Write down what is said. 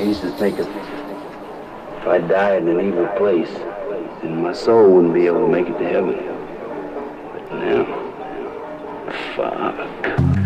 I used to think if I died in an evil place, then my soul wouldn't be able to make it to heaven. But now, fuck.